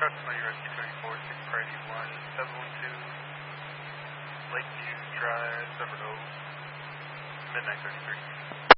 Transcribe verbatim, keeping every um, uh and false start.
Customer U S C thirty-four, six Priority one, seven one two, Lakeview Drive, Silver Oak, midnight thirty-three.